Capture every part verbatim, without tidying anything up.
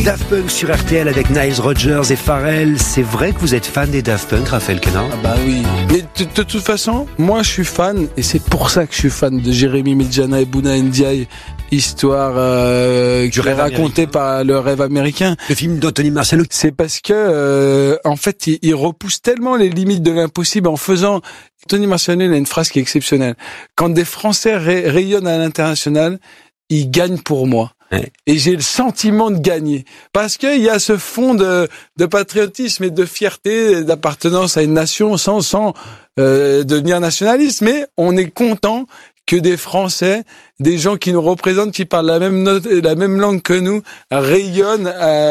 Daft Punk sur R T L avec Nile Rodgers et Pharrell. C'est vrai que vous êtes fan des Daft Punk, Raphaël Quenard? Ah bah oui. Mais de, de toute façon, moi je suis fan, et c'est pour ça que je suis fan de Jérémy Medjana et Bouna Ndiaye, histoire euh, du rêve racontée par Le Rêve Américain. Le film d'Anthony Marciano. C'est parce que euh, en fait, il, il repousse tellement les limites de l'impossible en faisant. Anthony Marciano, il a une phrase qui est exceptionnelle. Quand des Français ray- rayonnent à l'international, ils gagnent pour moi. Ouais. Et j'ai le sentiment de gagner. Parce qu'il y a ce fond de, de patriotisme et de fierté, d'appartenance à une nation sans, sans euh, devenir nationaliste. Mais on est content que des Français, des gens qui nous représentent, qui parlent la même note, la même langue que nous, rayonnent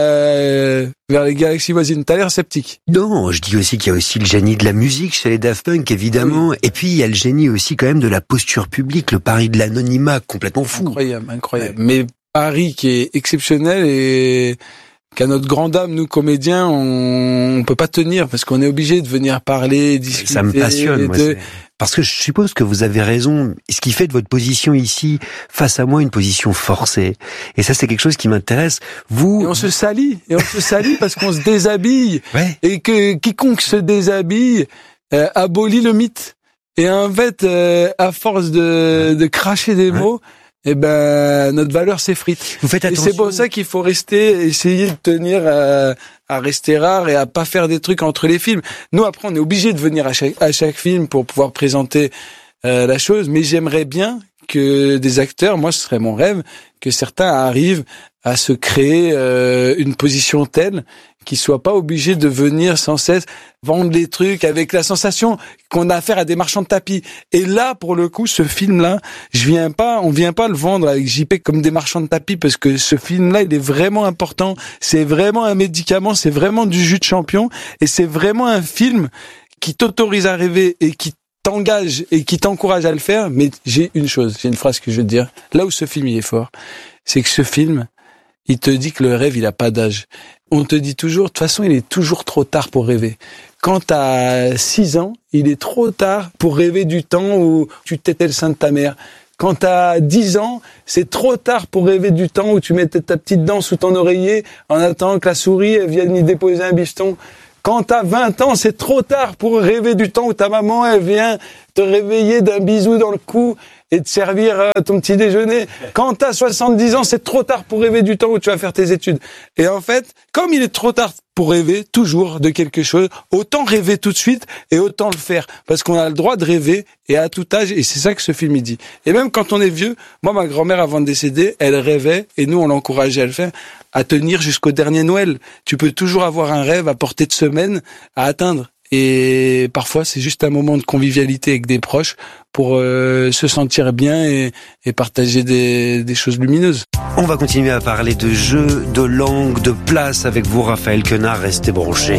euh, vers les galaxies voisines. T'as l'air sceptique. Non, je dis aussi qu'il y a aussi le génie de la musique chez les Daft Punk, évidemment. Oui. Et puis, il y a le génie aussi quand même de la posture publique, le pari de l'anonymat, complètement fou. Incroyable, incroyable. Ouais. Mais pari qui est exceptionnel et qu'à notre grande dame, nous comédiens, on, on peut pas tenir parce qu'on est obligé de venir parler, discuter. Ça me passionne, moi. De... Parce que je suppose que vous avez raison. Ce qui fait de votre position ici, face à moi, une position forcée. Et ça, c'est quelque chose qui m'intéresse. Vous... Et on se salit. Et on se salit parce qu'on se déshabille. Ouais. Et que quiconque se déshabille euh, abolit le mythe. Et en fait, euh, à force de, de cracher des ouais. mots, eh ben notre valeur s'effrite. Vous faites attention. Et c'est pour ça qu'il faut rester, essayer de tenir à, à rester rare et à pas faire des trucs entre les films. Nous après on est obligé de venir à chaque à chaque film pour pouvoir présenter euh, la chose, mais j'aimerais bien que des acteurs, moi ce serait mon rêve, que certains arrivent à se créer euh, une position telle qu'ils soient pas obligés de venir sans cesse vendre des trucs avec la sensation qu'on a affaire à des marchands de tapis. Et là, pour le coup, ce film-là, je viens pas, on vient pas le vendre avec J P comme des marchands de tapis parce que ce film-là, il est vraiment important. C'est vraiment un médicament, c'est vraiment du jus de champion et c'est vraiment un film qui t'autorise à rêver et qui t'engage et qui t'encourage à le faire. Mais j'ai une chose, j'ai une phrase que je veux te dire. Là où ce film il est fort, c'est que ce film, il te dit que le rêve, il a pas d'âge. On te dit toujours, de toute façon, il est toujours trop tard pour rêver. Quand t'as six ans, il est trop tard pour rêver du temps où tu tétais le sein de ta mère. Quand t'as dix ans, c'est trop tard pour rêver du temps où tu mettais ta petite dent sous ton oreiller en attendant que la souris elle vienne y déposer un bifton. Quand t'as vingt ans, c'est trop tard pour rêver du temps où ta maman elle vient te réveiller d'un bisou dans le cou et te servir euh, ton petit déjeuner. Quand t'as soixante-dix ans, c'est trop tard pour rêver du temps où tu vas faire tes études. Et en fait, comme il est trop tard pour rêver toujours de quelque chose, autant rêver tout de suite et autant le faire. Parce qu'on a le droit de rêver et à tout âge, et c'est ça que ce film il dit. Et même quand on est vieux, moi ma grand-mère avant de décéder, elle rêvait et nous on l'encourageait à le faire, à tenir jusqu'au dernier Noël. Tu peux toujours avoir un rêve à portée de semaine à atteindre. Et parfois, c'est juste un moment de convivialité avec des proches pour euh, se sentir bien et, et partager des, des choses lumineuses. On va continuer à parler de jeux, de langue, de place avec vous, Raphaël Quenard. Restez branchés.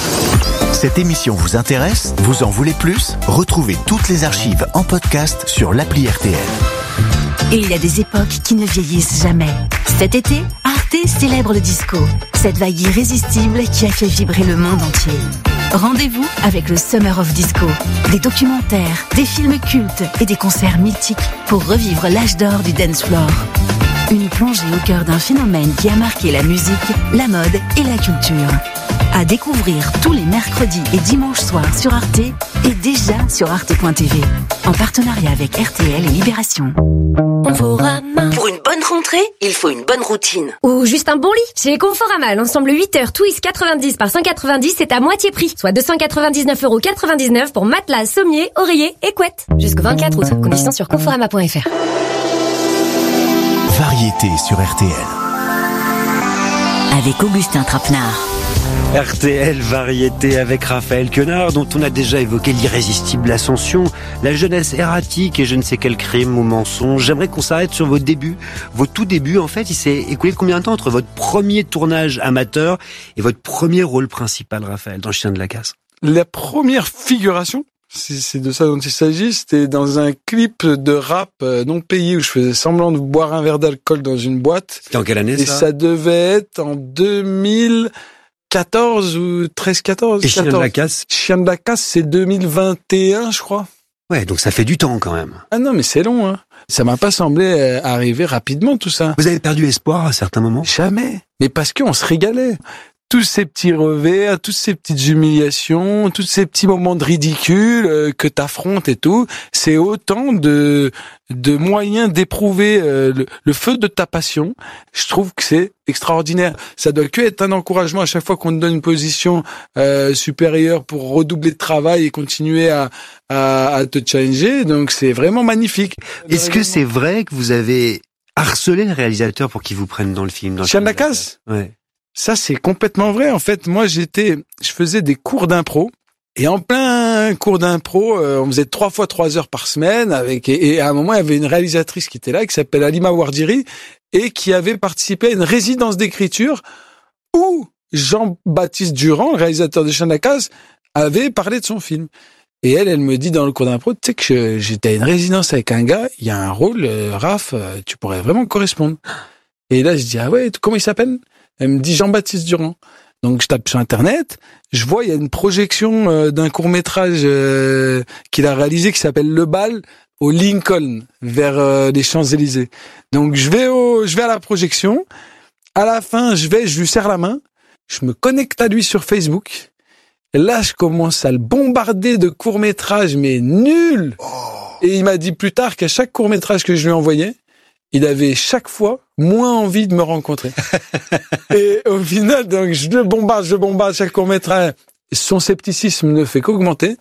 Cette émission vous intéresse? Vous en voulez plus? Retrouvez toutes les archives en podcast sur l'appli R T L. Et il y a des époques qui ne vieillissent jamais. Cet été, Arte célèbre le disco. Cette vague irrésistible qui a fait vibrer le monde entier. Rendez-vous avec le Summer of Disco. Des documentaires, des films cultes et des concerts mythiques pour revivre l'âge d'or du dance floor. Une plongée au cœur d'un phénomène qui a marqué la musique, la mode et la culture. À découvrir tous les mercredis et dimanches soirs sur Arte et déjà sur arte point t v. En partenariat avec R T L et Libération. Conforama. Pour une bonne rentrée, il faut une bonne routine. Ou juste un bon lit. Chez Conforama, l'ensemble huit heures Twist quatre-vingt-dix par cent quatre-vingt-dix, c'est à moitié prix. Soit deux cent quatre-vingt-dix-neuf euros quatre-vingt-dix-neuf pour matelas, sommier, oreiller et couette. Jusqu'au vingt-quatre août. Conditions sur conforama point f r. Variété sur R T L. Avec Augustin Trapenard. R T L Variété avec Raphaël Quenard, dont on a déjà évoqué l'irrésistible ascension, la jeunesse erratique et je ne sais quel crime ou mensonge. J'aimerais qu'on s'arrête sur vos débuts. Vos tout débuts, en fait, il s'est écoulé combien de temps entre votre premier tournage amateur et votre premier rôle principal, Raphaël, dans Chien de la Casse? La première figuration, c'est, c'est de ça dont il s'agit, c'était dans un clip de rap non payé où je faisais semblant de boire un verre d'alcool dans une boîte. C'était en quelle année, ça? Et ça devait être en deux mille quatorze ou treize quatorze. Et Chien de la Casse? Chien de la Casse, c'est deux mille vingt et un, je crois. Ouais, donc ça fait du temps quand même. Ah non, mais c'est long, hein. Ça m'a pas semblé arriver rapidement, tout ça. Vous avez perdu espoir à certains moments? Jamais. Mais parce qu'on se régalait. Tous ces petits revers, toutes ces petites humiliations, tous ces petits moments de ridicule euh, que t'affrontes et tout, c'est autant de de moyens d'éprouver euh, le, le feu de ta passion. Je trouve que c'est extraordinaire. Ça doit que être un encouragement à chaque fois qu'on te donne une position euh, supérieure pour redoubler de travail et continuer à à, à te challenger. Donc c'est vraiment magnifique. Est-ce que c'est vrai que vous avez harcelé le réalisateur pour qu'il vous prenne dans le film, dans le Chien de la film Casse? Ouais. Ça, c'est complètement vrai. En fait, moi, j'étais, je faisais des cours d'impro. Et en plein cours d'impro, euh, on faisait trois fois trois heures par semaine avec, et, et à un moment, il y avait une réalisatrice qui était là, qui s'appelle Halima Wardiri, et qui avait participé à une résidence d'écriture où Jean-Baptiste Durand, le réalisateur de Chien de la Casse, avait parlé de son film. Et elle, elle me dit dans le cours d'impro, tu sais que je, j'étais à une résidence avec un gars, il y a un rôle, euh, Raph, euh, tu pourrais vraiment correspondre. Et là, je dis, ah ouais, comment il s'appelle? Elle me dit Jean-Baptiste Durand. Donc je tape sur Internet, je vois il y a une projection euh, d'un court-métrage euh, qu'il a réalisé qui s'appelle Le Bal au Lincoln, vers euh, les Champs-Élysées. Donc je vais au, je vais à la projection. À la fin, je vais, je lui serre la main, je me connecte à lui sur Facebook. Et là, je commence à le bombarder de courts-métrages, mais nuls. Oh. Et il m'a dit plus tard qu'à chaque court-métrage que je lui envoyais, il avait chaque fois moins envie de me rencontrer. Et au final, donc, je le bombarde, je le bombarde chaque court-métrage. Son scepticisme ne fait qu'augmenter.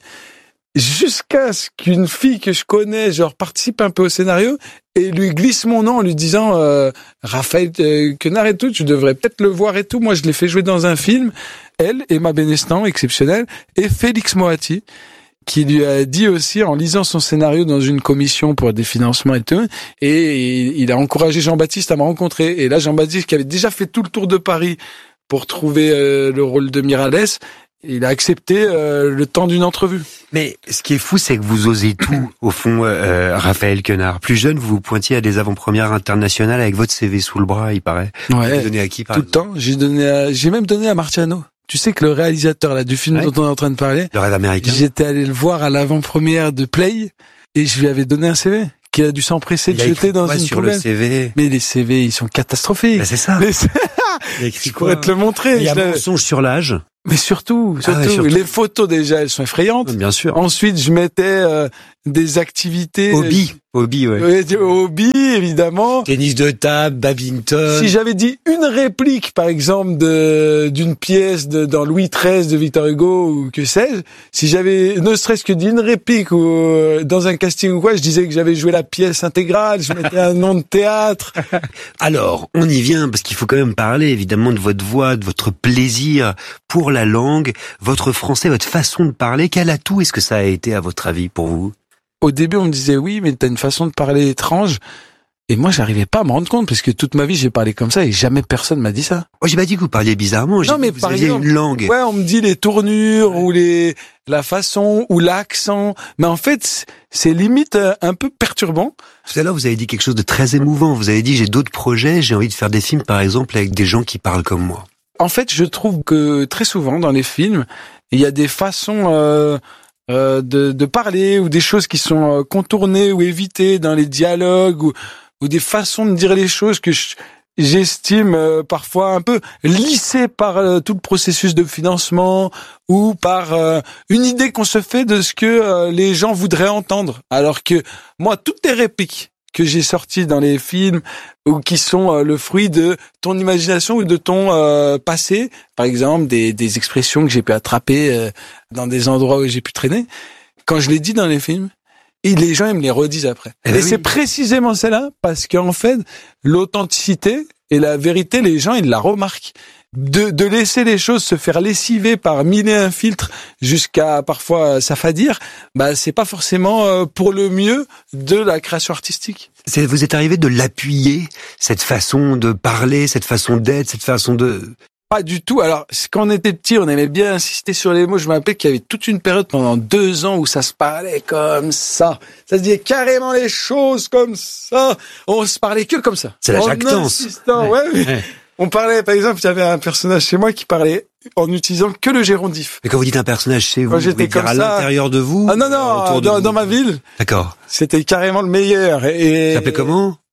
Jusqu'à ce qu'une fille que je connais, genre, participe un peu au scénario et lui glisse mon nom en lui disant euh, Raphaël euh, Quenard et tout, tu devrais peut-être le voir et tout. Moi, je l'ai fait jouer dans un film. Elle, Emma Benestan, exceptionnelle, et Félix Moati, qui lui a dit aussi, en lisant son scénario dans une commission pour des financements et tout, et il a encouragé Jean-Baptiste à me rencontrer. Et là, Jean-Baptiste, qui avait déjà fait tout le tour de Paris pour trouver euh, le rôle de Miralles, il a accepté euh, le temps d'une entrevue. Mais ce qui est fou, c'est que vous osez tout, au fond, euh, Raphaël Quenard. Plus jeune, vous vous pointiez à des avant-premières internationales avec votre C V sous le bras, il paraît. Ouais. Vous donnez à qui, par tout le temps. J'ai donné, à, j'ai même donné à Marciano. Tu sais que le réalisateur là du film ouais. dont on est en train de parler, Le Rêve américain, j'étais allé le voir à l'avant-première de Play et je lui avais donné un C V qui a dû s'empresser de jeter dans une sur poubelle. le C V. Mais les C V, ils sont catastrophiques. Ben c'est ça. Les... Il a écrit je pourrais te le montrer. Il y a je mensonge sur l'âge. Mais surtout, surtout, ah ouais, surtout, les photos déjà, elles sont effrayantes. Bien sûr. Ensuite, je mettais euh, des activités. Hobby. Hobby, ouais. ouais. Hobby, évidemment. Tennis de table, badminton. Si j'avais dit une réplique, par exemple, de d'une pièce de dans Louis treize de Victor Hugo ou que sais-je, si j'avais ne serait-ce que dit une réplique ou euh, dans un casting ou quoi, je disais que j'avais joué la pièce intégrale, je mettais un nom de théâtre. Alors, on y vient parce qu'il faut quand même parler évidemment de votre voix, de votre plaisir pour la langue, votre français, votre façon de parler. Quel atout est-ce que ça a été à votre avis pour vous? Au début, on me disait oui, mais t'as une façon de parler étrange. Et moi, j'arrivais pas à me rendre compte parce que toute ma vie, j'ai parlé comme ça et jamais personne m'a dit ça. Moi, j'ai pas dit que vous parliez bizarrement. J'ai non, mais dit que vous par aviez exemple, une langue. Ouais, on me dit les tournures ou les la façon ou l'accent, mais en fait, c'est limite un peu perturbant. Tout à l'heure, vous avez dit quelque chose de très émouvant. Vous avez dit j'ai d'autres projets, j'ai envie de faire des films, par exemple, avec des gens qui parlent comme moi. En fait, je trouve que très souvent dans les films, il y a des façons euh, euh, de, de parler ou des choses qui sont euh, contournées ou évitées dans les dialogues ou, ou des façons de dire les choses que je, j'estime euh, parfois un peu lissées par euh, tout le processus de financement ou par euh, une idée qu'on se fait de ce que euh, les gens voudraient entendre. Alors que moi, toutes les répliques que j'ai sorties dans les films ou qui sont euh, le fruit de ton imagination ou de ton euh, passé, par exemple des, des expressions que j'ai pu attraper euh, dans des endroits où j'ai pu traîner, quand je les dis dans les films, et les gens ils me les redisent après. Eh et ben c'est oui. précisément celle-là parce qu'en fait l'authenticité et la vérité, les gens ils la remarquent. De, de laisser les choses se faire lessiver par mille et un filtres jusqu'à parfois s'affadir, bah c'est pas forcément euh, pour le mieux de la création artistique. C'est, vous êtes arrivé de l'appuyer, cette façon de parler, cette façon d'être, cette façon de... Pas du tout. Alors, quand on était petit, on aimait bien insister sur les mots. Je me rappelle qu'il y avait toute une période pendant deux ans où ça se parlait comme ça. Ça se disait carrément les choses comme ça. On se parlait que comme ça. C'est la en jactance. Insistant, ouais. ouais. ouais. On parlait, par exemple, il y avait un personnage chez moi qui parlait en utilisant que le gérondif. Mais quand vous dites un personnage chez vous, Quand vous j'étais voulez dire comme à ça... l'intérieur de vous? Ah non, non, autour de dans, vous dans ma ville. D'accord. C'était carrément le meilleur. Et... Ça s'appelait comment?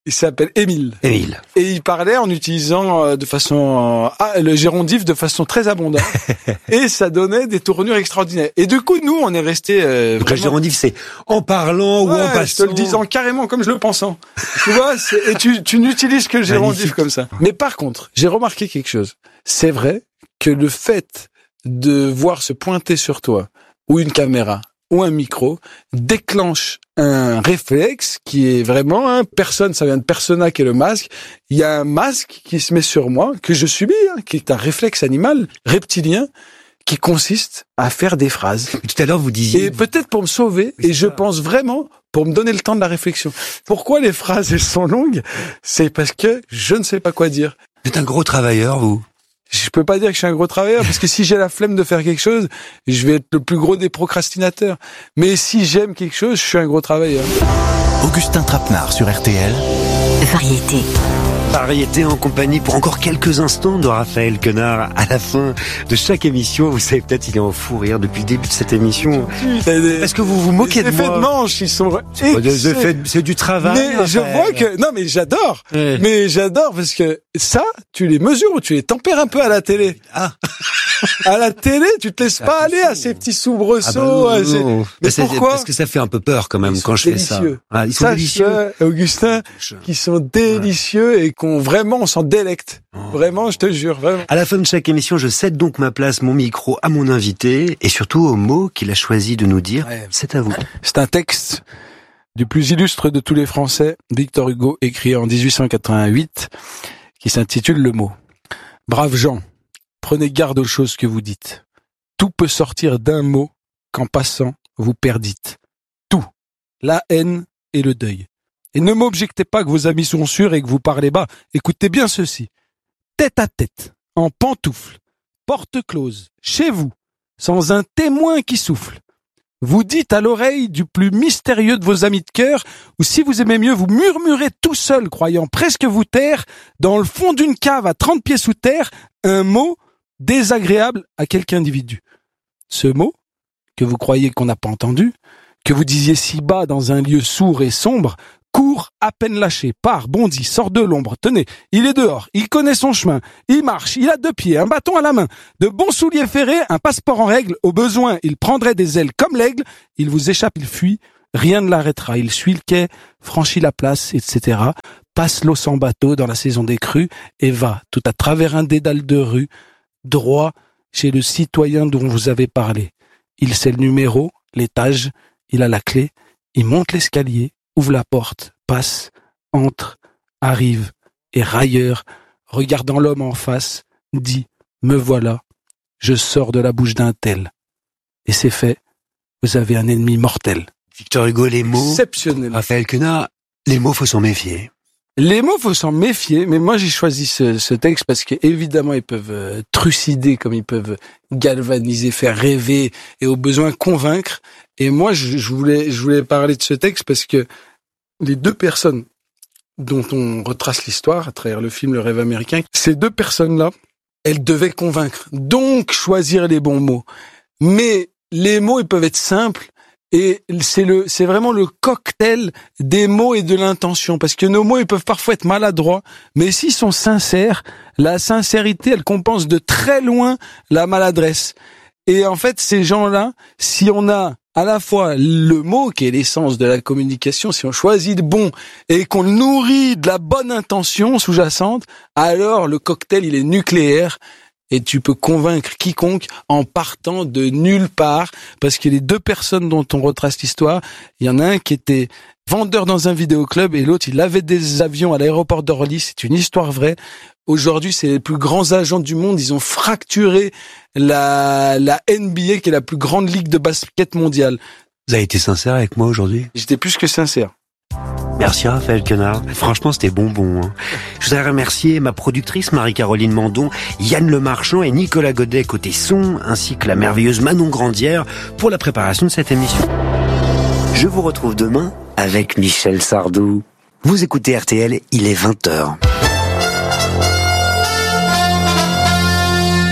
Il s'appelle Émile. Émile. Et il parlait en utilisant euh, de façon euh, ah, le gérondif de façon très abondante. Et ça donnait des tournures extraordinaires. Et du coup, nous, on est resté. Euh, Donc vraiment... le gérondif, c'est en parlant ouais, ou en passant. Je te le disant carrément comme je le pensant. Tu vois, c'est... et tu, tu n'utilises que le gérondif Magnifique. Comme ça. Mais par contre, j'ai remarqué quelque chose. C'est vrai que le fait de voir se pointer sur toi ou une caméra ou un micro déclenche un réflexe qui est vraiment un personne, ça vient de persona qui est le masque. Il y a un masque qui se met sur moi, que je subis, hein, qui est un réflexe animal, reptilien, qui consiste à faire des phrases. Tout à l'heure, vous disiez... Et peut-être pour me sauver, et je pense vraiment pour me donner le temps de la réflexion. Pourquoi les phrases, elles sont longues? C'est parce que je ne sais pas quoi dire. Vous êtes un gros travailleur, vous. Je peux pas dire que je suis un gros travailleur, parce que si j'ai la flemme de faire quelque chose, je vais être le plus gros des procrastinateurs. Mais si j'aime quelque chose, je suis un gros travailleur. Augustin Trapenard sur R T L. Variété. Variété en compagnie pour encore quelques instants de Raphaël Quenard à la fin de chaque émission. Vous savez, peut-être il est en fou rire depuis le début de cette émission. Parce que vous vous moquez de moi. Les effets de manche, ils sont... C'est, des effets de... c'est du travail. Mais Raphaël. Je vois que... Non, mais j'adore. Ouais. Mais j'adore parce que ça, tu les mesures ou tu les tempères un peu à la télé. Ah. À la télé, tu te laisses pas aller à ces petits soubresauts. Ah bah non, non. Mais c'est... pourquoi? Parce que ça fait un peu peur quand même quand je délicieux. fais ça. Ah, ils sont ça, délicieux. Augustin, qui sont délicieux ouais. et qu'on vraiment, on s'en délecte. Oh. Vraiment, je te jure, vraiment. À la fin de chaque émission, je cède donc ma place, mon micro à mon invité et surtout au mot qu'il a choisi de nous dire. Ouais. C'est à vous. C'est un texte du plus illustre de tous les Français, Victor Hugo, écrit en dix-huit cent quatre-vingt-huit, qui s'intitule Le mot. Braves gens, prenez garde aux choses que vous dites. Tout peut sortir d'un mot qu'en passant, vous perdîtes. Tout. La haine et le deuil. Et ne m'objectez pas que vos amis sont sûrs et que vous parlez bas. Écoutez bien ceci. Tête à tête, en pantoufles, porte close, chez vous, sans un témoin qui souffle. Vous dites à l'oreille du plus mystérieux de vos amis de cœur, ou si vous aimez mieux, vous murmurez tout seul, croyant presque vous taire, dans le fond d'une cave à trente pieds sous terre, un mot désagréable à quelque individu. Ce mot, que vous croyez qu'on n'a pas entendu, que vous disiez si bas dans un lieu sourd et sombre, court, à peine lâché, part, bondit, sort de l'ombre. Tenez, il est dehors, il connaît son chemin, il marche, il a deux pieds, un bâton à la main, de bons souliers ferrés, un passeport en règle. Au besoin, il prendrait des ailes comme l'aigle. Il vous échappe, il fuit, rien ne l'arrêtera. Il suit le quai, franchit la place, et cetera. Passe l'eau sans bateau dans la saison des crues et va, tout à travers un dédale de rue, droit chez le citoyen dont vous avez parlé. Il sait le numéro, l'étage, il a la clé, il monte l'escalier, ouvre la porte, passe, entre, arrive, et railleur, regardant l'homme en face, dit « Me voilà, je sors de la bouche d'un tel. » Et c'est fait, vous avez un ennemi mortel. Victor Hugo, les mots... Exceptionnel. Raphaël Quenard, les mots, faut s'en méfier. Les mots, faut s'en méfier, mais moi j'ai choisi ce, ce texte parce que évidemment ils peuvent euh, trucider, comme ils peuvent galvaniser, faire rêver et au besoin convaincre. Et moi je, je voulais, je voulais parler de ce texte parce que les deux personnes dont on retrace l'histoire à travers le film Le Rêve américain, ces deux personnes-là, elles devaient convaincre, donc choisir les bons mots. Mais les mots, ils peuvent être simples. Et c'est le, c'est vraiment le cocktail des mots et de l'intention. Parce que nos mots, ils peuvent parfois être maladroits. Mais s'ils sont sincères, la sincérité, elle compense de très loin la maladresse. Et en fait, ces gens-là, si on a à la fois le mot qui est l'essence de la communication, si on choisit de bon et qu'on le nourrit de la bonne intention sous-jacente, alors le cocktail, il est nucléaire. Et tu peux convaincre quiconque en partant de nulle part, parce que les deux personnes dont on retrace l'histoire, il y en a un qui était vendeur dans un vidéoclub et l'autre, il avait des avions à l'aéroport d'Orly. C'est une histoire vraie. Aujourd'hui, c'est les plus grands agents du monde. Ils ont fracturé la, la N B A, qui est la plus grande ligue de basket mondiale. Vous avez été sincère avec moi aujourd'hui? J'étais plus que sincère. Merci Raphaël Quenard. Franchement, c'était bonbon. Hein. Je voudrais remercier ma productrice Marie-Caroline Mandon, Yann Lemarchand et Nicolas Godet côté son, ainsi que la merveilleuse Manon Grandière pour la préparation de cette émission. Je vous retrouve demain avec Michel Sardou. Vous écoutez R T L, il est vingt heures.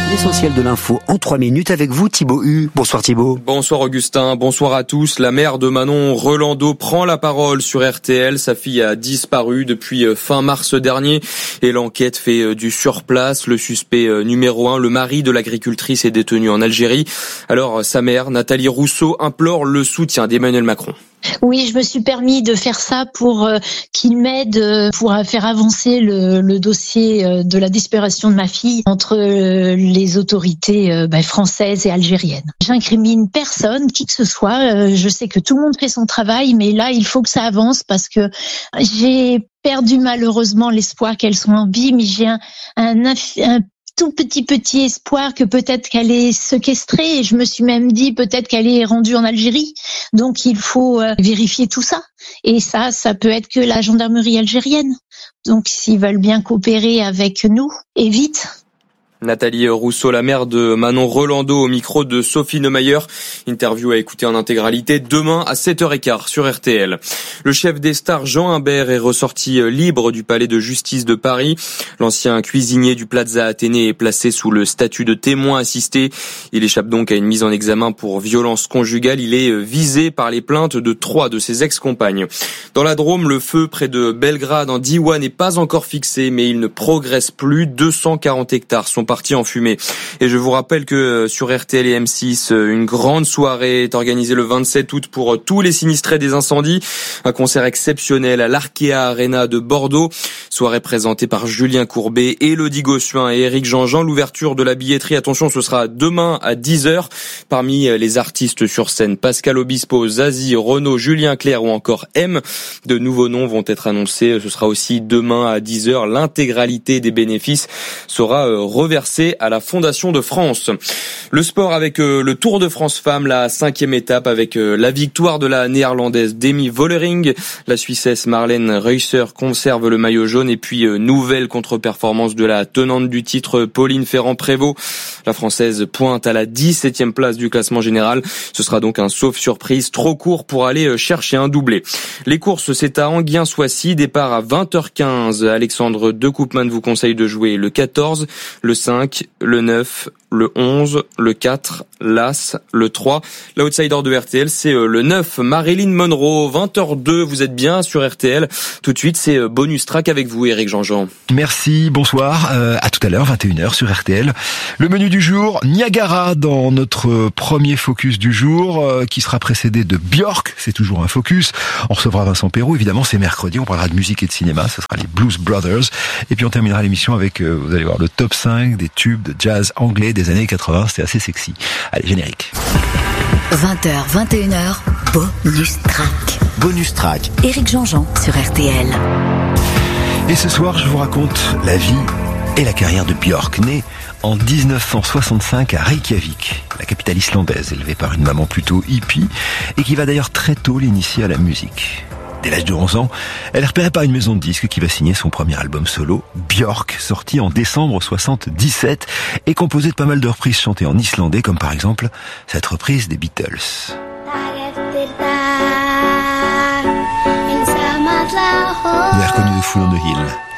L'essentiel de l'info en trois minutes avec vous, Thibaut Hu. Bonsoir Thibaut. Bonsoir Augustin, bonsoir à tous. La mère de Manon Rolando prend la parole sur R T L. Sa fille a disparu depuis fin mars dernier et l'enquête fait du surplace. Le suspect numéro un, le mari de l'agricultrice, est détenu en Algérie. Alors sa mère, Nathalie Rousseau, implore le soutien d'Emmanuel Macron. Oui, je me suis permis de faire ça pour euh, qu'il m'aide euh, pour faire avancer le, le dossier euh, de la disparition de ma fille entre euh, les autorités euh, bah, françaises et algériennes. J'incrimine personne, qui que ce soit. Euh, je sais que tout le monde fait son travail, mais là, il faut que ça avance parce que j'ai perdu malheureusement l'espoir qu'elles soient en vie, mais j'ai un, un, un tout petit petit espoir que peut-être qu'elle est séquestrée, et je me suis même dit peut-être qu'elle est rendue en Algérie. Donc il faut euh, vérifier tout ça. Et ça, ça peut être que la gendarmerie algérienne. Donc s'ils veulent bien coopérer avec nous, et vite. Nathalie Rousseau, la mère de Manon Rolando, au micro de Sophie Neumayer. Interview à écouter en intégralité demain à sept heures quinze sur R T L. Le chef des stars Jean Imbert est ressorti libre du palais de justice de Paris. L'ancien cuisinier du Plaza Athénée est placé sous le statut de témoin assisté. Il échappe donc à une mise en examen pour violence conjugale. Il est visé par les plaintes de trois de ses ex-compagnes. Dans la Drôme, le feu près de Belgrade en Diwa n'est pas encore fixé, mais il ne progresse plus. deux cent quarante hectares sont partie en fumée. Et je vous rappelle que sur R T L et M six, une grande soirée est organisée le vingt-sept août pour tous les sinistrés des incendies. Un concert exceptionnel à l'Arkea Arena de Bordeaux. Soirée présentée par Julien Courbet, Élodie Gossuin et Éric Jean-Jean. L'ouverture de la billetterie, attention, ce sera demain à dix heures. Parmi les artistes sur scène, Pascal Obispo, Zazie, Renaud, Julien Clerc ou encore M. De nouveaux noms vont être annoncés. Ce sera aussi demain à dix heures. L'intégralité des bénéfices sera reversée à la Fondation de France. Le sport avec euh, le Tour de France Femmes, la cinquième étape avec euh, la victoire de la néerlandaise Demi Vollering. La Suissesse Marlène Reusser conserve le maillot jaune et puis euh, nouvelle contre-performance de la tenante du titre Pauline Ferrand-Prévot. La Française pointe à la dix-septième place du classement général. Ce sera donc un sauf surprise trop court pour aller euh, chercher un doublé. Les courses, c'est à Enghien-Soissy, départ à vingt heures quinze. Alexandre De Koopman vous conseille de jouer le quatorze, le cinq, le neuf, le onze, le quatre, l'As, le trois. L'outsider de R T L, c'est le neuf, Marilyn Monroe. vingt heures deux, vous êtes bien sur R T L. Tout de suite, c'est bonus track avec vous, Éric Jean-Jean. Merci, bonsoir. Euh, à tout à l'heure, vingt et une heures sur R T L. Le menu du jour, Niagara dans notre premier focus du jour, euh, qui sera précédé de Björk. C'est toujours un focus. On recevra Vincent Perrault. Évidemment, c'est mercredi. On parlera de musique et de cinéma. Ce sera les Blues Brothers. Et puis, on terminera l'émission avec, euh, vous allez voir, le top cinq des tubes de jazz anglais des années quatre-vingts. C'était assez sexy. Allez, générique. vingt heures, vingt et une heures, bonus track. Bonus track. Éric Jean-Jean sur R T L. Et ce soir, je vous raconte la vie et la carrière de Björk, née en dix-neuf cent soixante-cinq à Reykjavik, la capitale islandaise, élevée par une maman plutôt hippie, et qui va d'ailleurs très tôt l'initier à la musique. Dès l'âge de onze ans, elle est repérée par une maison de disques qui va signer son premier album solo, Björk, sorti en décembre soixante-dix-sept et composé de pas mal de reprises chantées en islandais, comme par exemple cette reprise des Beatles. Vous avez reconnu The Fool on the Hill.